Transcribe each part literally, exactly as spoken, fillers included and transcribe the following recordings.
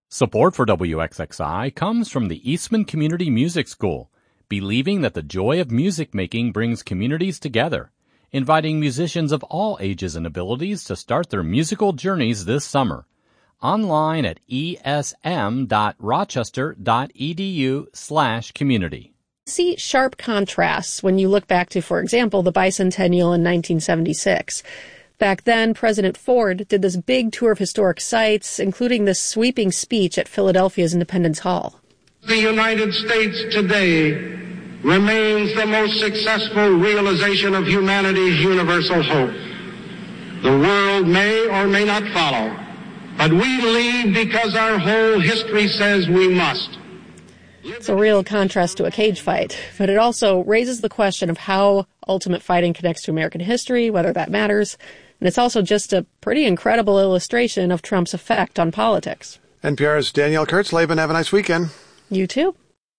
Support for W X X I comes from the Eastman Community Music School, believing that the joy of music making brings communities together, inviting musicians of all ages and abilities to start their musical journeys this summer. Online at esm.rochester.edu slash community. See sharp contrasts when you look back to, for example, the bicentennial in nineteen seventy-six. Back then, President Ford did this big tour of historic sites, including this sweeping speech at Philadelphia's Independence Hall. The United States today remains the most successful realization of humanity's universal hope. The world may or may not follow, but we lead because our whole history says we must. It's a real contrast to a cage fight, but it also raises the question of how ultimate fighting connects to American history, whether that matters. And it's also just a pretty incredible illustration of Trump's effect on politics. N P R's Danielle Kurtzleben. Have a nice weekend. You too.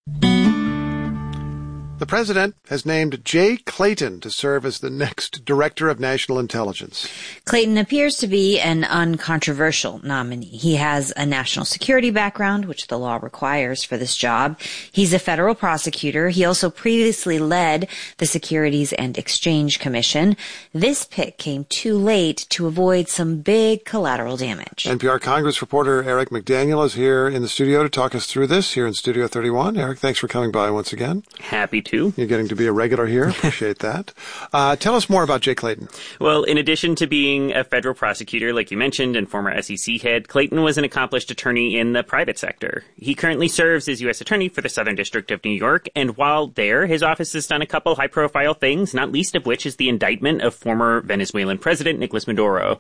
The president has named Jay Clayton to serve as the next director of national intelligence. Clayton appears to be an uncontroversial nominee. He has a national security background, which the law requires for this job. He's a federal prosecutor. He also previously led the Securities and Exchange Commission. This pick came too late to avoid some big collateral damage. N P R Congress reporter Eric McDaniel is here in the studio to talk us through this here in Studio thirty-one. Eric, thanks for coming by once again. Happy to. You're getting to be a regular here. Appreciate that. Uh, tell us more about Jay Clayton. Well, in addition to being a federal prosecutor, like you mentioned, and former S E C head, Clayton was an accomplished attorney in the private sector. He currently serves as U S Attorney for the Southern District of New York, and while there, his office has done a couple high-profile things, not least of which is the indictment of former Venezuelan President Nicolas Maduro.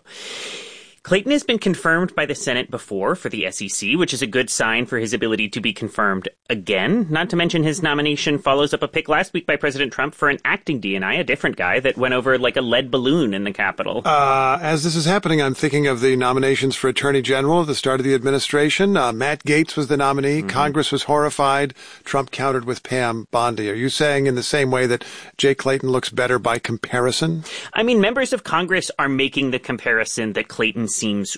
Clayton has been confirmed by the Senate before for the S E C, which is a good sign for his ability to be confirmed again. Not to mention his nomination follows up a pick last week by President Trump for an acting D N I, a different guy that went over like a lead balloon in the Capitol. Uh, as this is happening, I'm thinking of the nominations for Attorney General at the start of the administration. Uh, Matt Gaetz was the nominee. Mm-hmm. Congress was horrified. Trump countered with Pam Bondi. Are you saying in the same way that Jay Clayton looks better by comparison? I mean, members of Congress are making the comparison that Clayton seems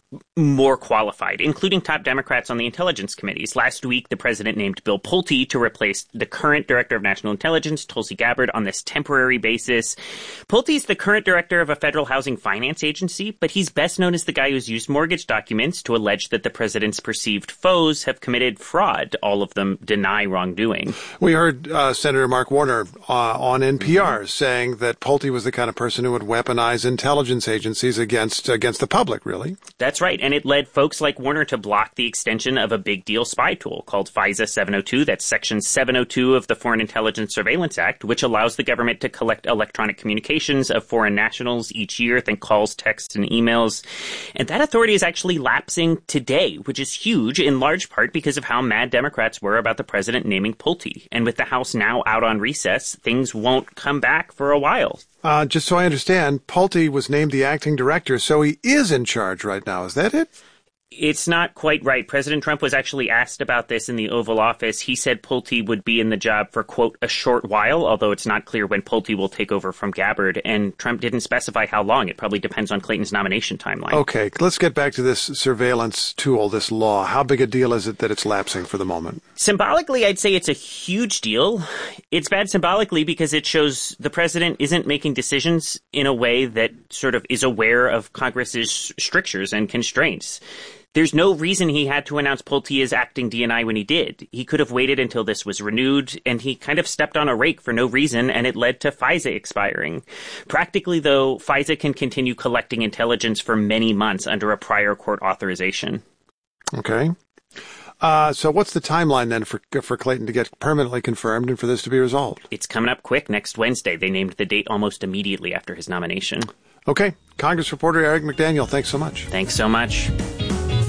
more qualified, including top Democrats on the intelligence committees. Last week, the president named Bill Pulte to replace the current director of national intelligence, Tulsi Gabbard, on this temporary basis. Pulte is the current director of a federal housing finance agency, but he's best known as the guy who's used mortgage documents to allege that the president's perceived foes have committed fraud. All of them deny wrongdoing. We heard uh, Senator Mark Warner uh, on N P R mm-hmm. saying that Pulte was the kind of person who would weaponize intelligence agencies against against the public, really. That's right. And it led folks like Warner to block the extension of a big deal spy tool called FISA seven oh two. That's Section seven oh two of the Foreign Intelligence Surveillance Act, which allows the government to collect electronic communications of foreign nationals each year, think calls, texts, and emails. And that authority is actually lapsing today, which is huge in large part because of how mad Democrats were about the president naming Pulte. And with the House now out on recess, things won't come back for a while. Uh, just so I understand, Pulte was named the acting director, so he is in charge right now. Is that it? It's not quite right. President Trump was actually asked about this in the Oval Office. He said Pulte would be in the job for, quote, a short while, although it's not clear when Pulte will take over from Gabbard. And Trump didn't specify how long. It probably depends on Clayton's nomination timeline. Okay, let's get back to this surveillance tool, this law. How big a deal is it that it's lapsing for the moment? Symbolically, I'd say it's a huge deal. It's bad symbolically because it shows the president isn't making decisions in a way that sort of is aware of Congress's strictures and constraints. There's no reason he had to announce Pulte as acting D N I when he did. He could have waited until this was renewed, and he kind of stepped on a rake for no reason, and it led to FISA expiring. Practically, though, FISA can continue collecting intelligence for many months under a prior court authorization. Okay. Uh, so what's the timeline then for for Clayton to get permanently confirmed and for this to be resolved? It's coming up quick next Wednesday. They named the date almost immediately after his nomination. Okay. Congress reporter Eric McDaniel, thanks so much. Thanks so much.